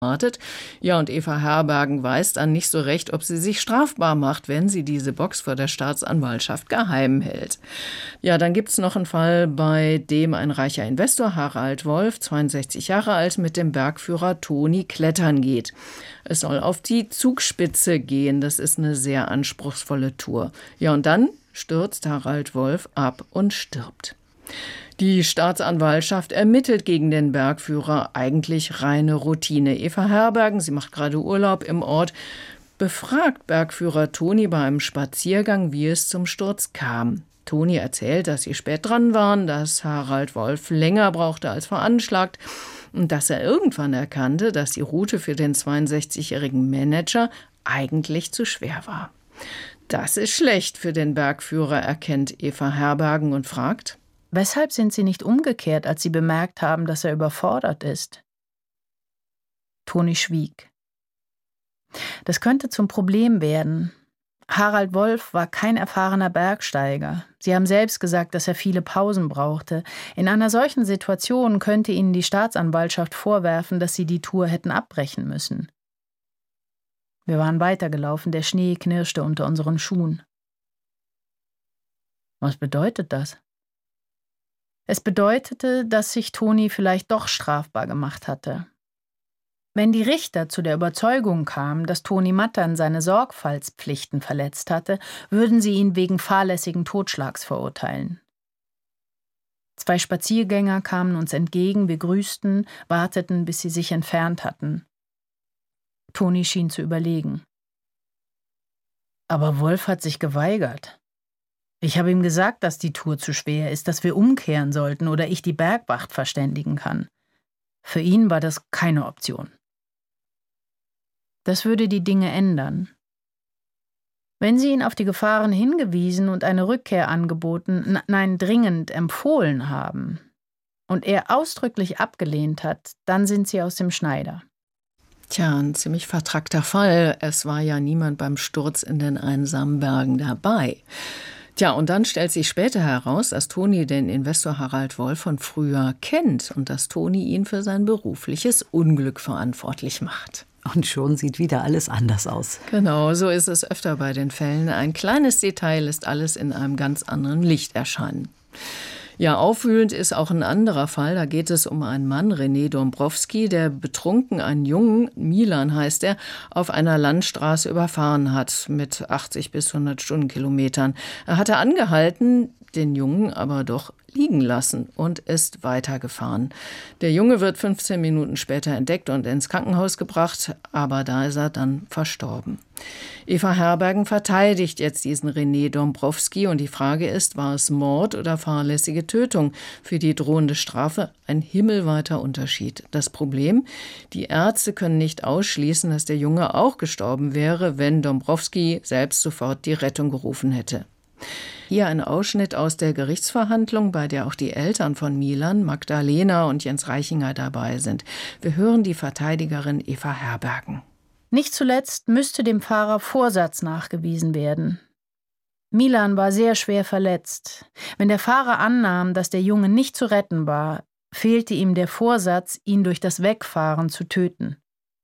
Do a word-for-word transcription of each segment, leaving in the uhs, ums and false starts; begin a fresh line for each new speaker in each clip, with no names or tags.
wartet. Ja, und Eva Herbergen weiß dann nicht so recht, ob sie sich strafbar macht, wenn sie diese Box vor der Staatsanwaltschaft geheim hält. Ja, dann gibt's noch einen Fall, bei dem ein reicher Investor, Harald Wolf, zweiundsechzig Jahre alt, mit dem Bergführer Toni klettern geht. Es soll auf die Zugspitze gehen. Das ist eine sehr anspruchsvolle Tour. Ja, und dann stürzt Harald Wolf ab und stirbt. Die Staatsanwaltschaft ermittelt gegen den Bergführer, eigentlich reine Routine. Eva Herbergen, sie macht gerade Urlaub im Ort, befragt Bergführer Toni bei einem Spaziergang, wie es zum Sturz kam. Toni erzählt, dass sie spät dran waren, dass Harald Wolf länger brauchte als veranschlagt und dass er irgendwann erkannte, dass die Route für den zweiundsechzigjährigen Manager eigentlich zu schwer war. Das ist schlecht für den Bergführer, erkennt Eva Herbergen und fragt:
Weshalb sind Sie nicht umgekehrt, als Sie bemerkt haben, dass er überfordert ist? Toni schwieg. Das könnte zum Problem werden. Harald Wolf war kein erfahrener Bergsteiger. Sie haben selbst gesagt, dass er viele Pausen brauchte. In einer solchen Situation könnte Ihnen die Staatsanwaltschaft vorwerfen, dass Sie die Tour hätten abbrechen müssen. Wir waren weitergelaufen, der Schnee knirschte unter unseren Schuhen. Was bedeutet das? Es bedeutete, dass sich Toni vielleicht doch strafbar gemacht hatte. Wenn die Richter zu der Überzeugung kamen, dass Toni Mattern seine Sorgfaltspflichten verletzt hatte, würden sie ihn wegen fahrlässigen Totschlags verurteilen. Zwei Spaziergänger kamen uns entgegen, wir grüßten, warteten, bis sie sich entfernt hatten. Toni schien zu überlegen. Aber Wolf hat sich geweigert. Ich habe ihm gesagt, dass die Tour zu schwer ist, dass wir umkehren sollten oder ich die Bergwacht verständigen kann. Für ihn war das keine Option. Das würde die Dinge ändern. Wenn Sie ihn auf die Gefahren hingewiesen und eine Rückkehr angeboten, nein, dringend empfohlen haben und er ausdrücklich abgelehnt hat, dann sind Sie aus dem Schneider.
Tja, ein ziemlich vertrackter Fall. Es war ja niemand beim Sturz in den einsamen Bergen dabei. Tja, und dann stellt sich später heraus, dass Toni den Investor Harald Wolf von früher kennt und dass Toni ihn für sein berufliches Unglück verantwortlich macht.
Und schon sieht wieder alles anders aus.
Genau, so ist es öfter bei den Fällen. Ein kleines Detail lässt alles in einem ganz anderen Licht erscheinen. Ja, aufwühlend ist auch ein anderer Fall. Da geht es um einen Mann, René Dombrowski, der betrunken einen Jungen, Milan heißt er, auf einer Landstraße überfahren hat mit achtzig bis hundert Stundenkilometern. Er hatte angehalten, den Jungen aber doch liegen lassen und ist weitergefahren. Der Junge wird fünfzehn Minuten später entdeckt und ins Krankenhaus gebracht, aber da ist er dann verstorben. Eva Herbergen verteidigt jetzt diesen René Dombrowski und die Frage ist, war es Mord oder fahrlässige Tötung? Für die drohende Strafe ein himmelweiter Unterschied. Das Problem, die Ärzte können nicht ausschließen, dass der Junge auch gestorben wäre, wenn Dombrowski selbst sofort die Rettung gerufen hätte. Hier ein Ausschnitt aus der Gerichtsverhandlung, bei der auch die Eltern von Milan, Magdalena und Jens Reichinger dabei sind. Wir hören die Verteidigerin Eva Herbergen.
Nicht zuletzt müsste dem Fahrer Vorsatz nachgewiesen werden. Milan war sehr schwer verletzt. Wenn der Fahrer annahm, dass der Junge nicht zu retten war, fehlte ihm der Vorsatz, ihn durch das Wegfahren zu töten.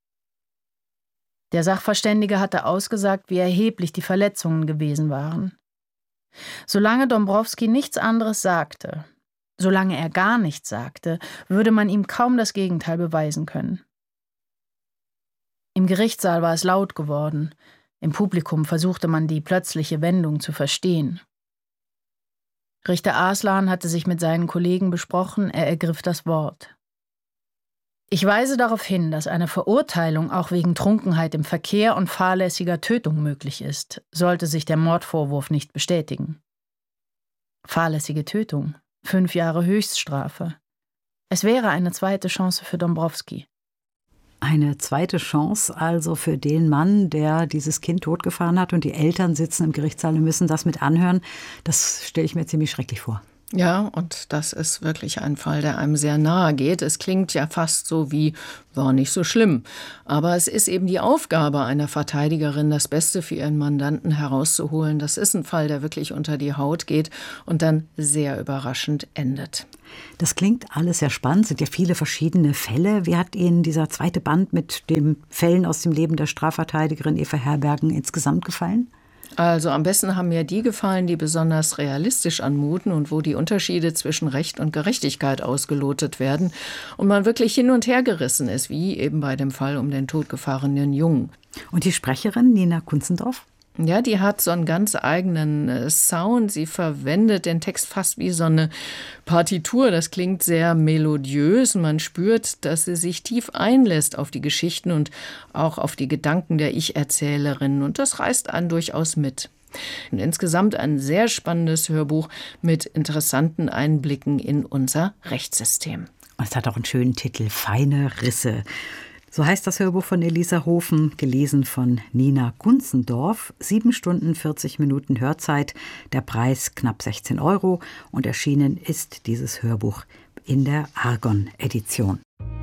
Der Sachverständige hatte ausgesagt, wie erheblich die Verletzungen gewesen waren. Solange Dombrowski nichts anderes sagte, solange er gar nichts sagte, würde man ihm kaum das Gegenteil beweisen können. Im Gerichtssaal war es laut geworden. Im Publikum versuchte man die plötzliche Wendung zu verstehen. Richter Arslan hatte sich mit seinen Kollegen besprochen, er ergriff das Wort. Ich weise darauf hin, dass eine Verurteilung auch wegen Trunkenheit im Verkehr und fahrlässiger Tötung möglich ist, sollte sich der Mordvorwurf nicht bestätigen. Fahrlässige Tötung, fünf Jahre Höchststrafe. Es wäre eine zweite Chance für Dombrowski.
Eine zweite Chance also für den Mann, der dieses Kind totgefahren hat und die Eltern sitzen im Gerichtssaal und müssen das mit anhören. Das stelle ich mir ziemlich schrecklich vor.
Ja, und das ist wirklich ein Fall, der einem sehr nahe geht. Es klingt ja fast so wie, war nicht so schlimm. Aber es ist eben die Aufgabe einer Verteidigerin, das Beste für ihren Mandanten herauszuholen. Das ist ein Fall, der wirklich unter die Haut geht und dann sehr überraschend endet.
Das klingt alles sehr spannend, sind ja viele verschiedene Fälle. Wie hat Ihnen dieser zweite Band mit den Fällen aus dem Leben der Strafverteidigerin Eva Herbergen insgesamt gefallen?
Also am besten haben mir die gefallen, die besonders realistisch anmuten und wo die Unterschiede zwischen Recht und Gerechtigkeit ausgelotet werden und man wirklich hin und her gerissen ist, wie eben bei dem Fall um den totgefahrenen Jungen.
Und die Sprecherin Nina Kunzendorf?
Ja, die hat so einen ganz eigenen äh, Sound. Sie verwendet den Text fast wie so eine Partitur. Das klingt sehr melodiös. Man spürt, dass sie sich tief einlässt auf die Geschichten und auch auf die Gedanken der Ich-Erzählerin. Und das reißt einen durchaus mit. Und insgesamt ein sehr spannendes Hörbuch mit interessanten Einblicken in unser Rechtssystem.
Und es hat auch einen schönen Titel, Feine Risse. So heißt das Hörbuch von Elisa Hofen, gelesen von Nina Kunzendorf. Sieben Stunden, vierzig Minuten Hörzeit, der Preis knapp sechzehn Euro und erschienen ist dieses Hörbuch in der Argon-Edition.